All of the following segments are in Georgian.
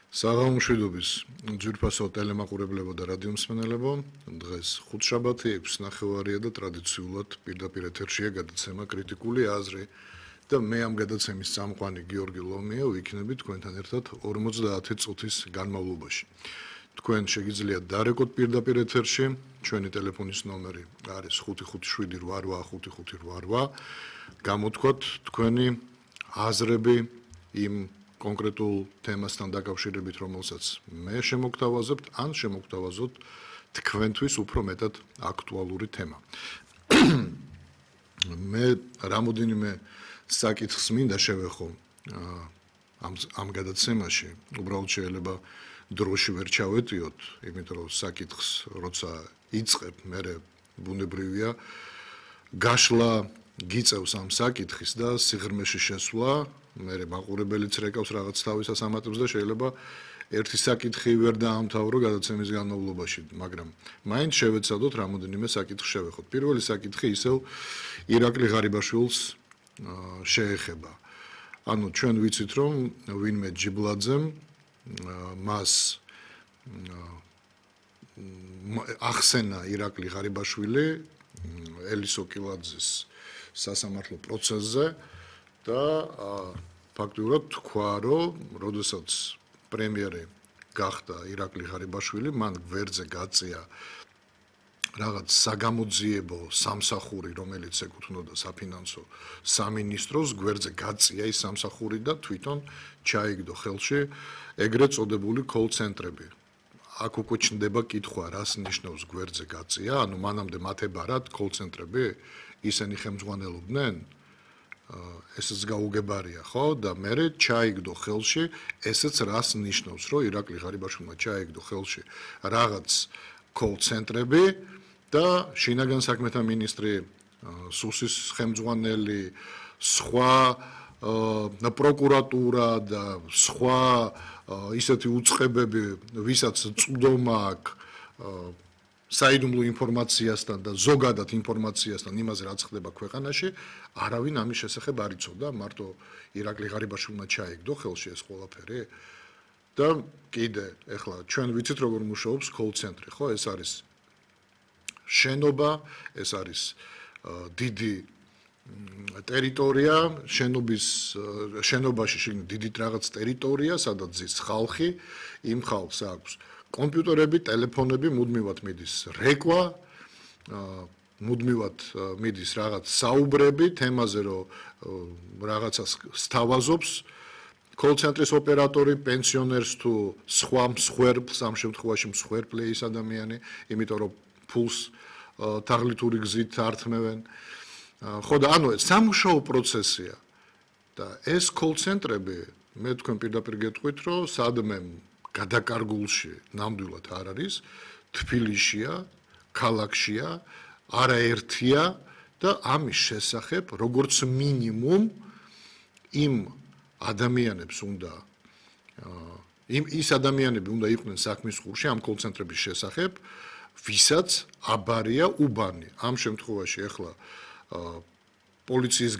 საღამოშვიდობის ძვირფასო ტელემაყურებლებო და რადიო მსმენელებო, დღეს ხუთშაბათი 6:30-ია და ტრადიციულად პირდაპირ ეთერშია გადაცემა კრიტიკული აზრი და მე ამ გადაცემის წამყვანი გიორგი ლომია ვიქნები თქვენთან ერთად 50 წუთის განმავლობაში. თქვენ შეგიძლიათ დარეკოთ პირდაპირ ეთერში, ჩვენი ტელეფონის ნომერი არის 557885588. გამოთქვათ თქვენი აზრები იმ კონკრეტულ თემასთან დაკავშირებით, რომელსაც მე შემოგთავაზებთ, ან შემოგთავაზოთ თქვენთვის უფრო მეტად აქტუალური თემა. მე რამოდენიმე საკითხს მინდა შევეხო ამ გადაცემაში, უბრალოდ შეიძლება დროში ვერ ჩავეტიოთ, იმიტომ რომ საკითხს როცა იწყებ, მე ბუნებრივია გაშლა გიწევს ამ საკითხის და სიღრმეში შესვლა, მე მაყურებელიც რეკავს რაღაც თავის ასამატებს და შეიძლება ერთი საკითხი ვერ დაამთავრო გადაცემის განმავლობაში, მაგრამ მაინც შევეცადოთ რამოდენიმე საკითხს შევეხოთ. პირველი საკითხი ისევ ირაკლი ღარიბაშვილს შეეხება. ანუ ჩვენ ვიცით, რომ ვინმე ჯიბლაძემ მას ახსენა ირაკლი ღარიბაშვილი ელის ოკილაძის სასამართლო პროცესზე და ფაქტურად თქვა, რომ როდესაც პრემიერი გახდა ირაკლი ღარიბაშვილი, მან გვერდზე გაწია რაღაც საგამოძიებო სამსახური, რომელიც ეკუთვნოდა საფინანსო სამინისტროს, გვერდზე გაწია ის სამსახური და თვითონ ჩაიგდო ხელში ეგრეთ წოდებული კოლ-ცენტრები. აქ უკვე ჩნდება კითხვა, რას ნიშნავს გვერდზე გაწია, ანუ მანამდე მათებარად კოლ-ცენტრები ისინი ხელმძღვანელობდნენ, ესეც გაუგებარია, ხო? და მერე ჩაიგდო ხელში, ესეც რას ნიშნავს, რომ ირაკლი ღარიბაშვილმა ჩაიგდო ხელში რაღაც კოლ-ცენტრები და შინაგან საქმეთა მინისტრი სუსის ხელმძღვანელი, სხვა პროკურატურა და სხვა ისეთი უწყებები, ვისაც წვდომა აქვს საიდუმლო ინფორმაციასთან და ზოგადად ინფორმაციასთან იმაზე, რაც ხდება ქვეყანაში, არავინ ამის შესახებ არ იცოდა, მარტო ირაკლი ღარიბაშვილმა ჩაიგდო ხელში ეს ყველაფერი. და კიდე, ეხლა ჩვენ ვიცით, როგორ მუშაობს კოლ-ცენტრი, ხო? ეს არის შენობა, ეს არის დიდი ტერიტორია, შენობაში დიდი რაღაც ტერიტორია, სადაც ზის ხალხი, იმ ხალხს აქვს კომპიუტერები, ტელეფონები, მუდმივად მიდის რეკვა, მუდმივად მიდის რაღაც საუბრები თემაზე, რომ რაღაცას სთავაზობს კოლ-ცენტრის ოპერატორი, პენსიონერს თუ სხვა მსხვერპლს, ამ შემთხვევაში მსხვერპლია ის ადამიანი, იმიტომ რომ ფულს თაღლითური გზით ართმევენ. ხო და ანუ სამუშაო პროცესია და ეს კოლ-ცენტრები, მე თქვენ პირდაპირ გეტყვით, რომ სადმე გადაკარგულში ნამდვილად არ არის, თბილისშია, ქალაქშია, არაერთია და ამის შესახებ როგორც მინიმუმ იმ ადამიანებს უნდა ის ადამიანები უნდა იყვნენ საქმის ყურში ამ კოლ-ცენტრების შესახებ, ვისაც აბარია უბანი. ამ შემთხვევაში ახლა პოლიციის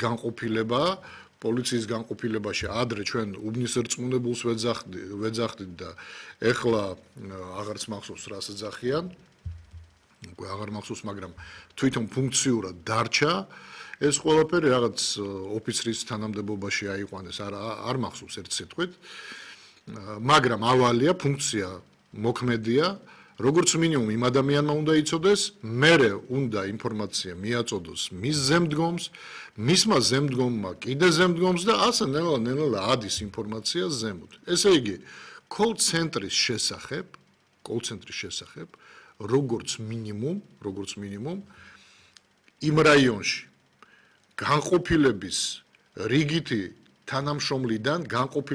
განყოფილებაში ადრე ჩვენ უბნის რწმუნებულს ვეძახდით და ახლა აღარც მახსოვს რას ეძახიან, უკვე აღარ მახსოვს, მაგრამ თვითონ ფუნქციურად დარჩა ეს ყველაფერი რაღაც ოფიცრის თანამდებობაში აიყვანეს, არ მახსოვს ერთ სიტყვით, მაგრამ ავალია ფუნქცია მოქმედია, როგორც მინიმუმ იმ ადამიანმა უნდა იცოდეს, მერე უნდა ინფორმაცია მიაწოდოს მის ზემდგომს, მისმა ზემდგომმა კიდე ზემდგომს და ასე ნელა ადის ინფორმაცია ზემოთ. ესე იგი, კოლ-ცენტრის შესახებ, როგორც მინიმუმ იმ რაიონში განყოფილების რიგითი თანამშრომლიდან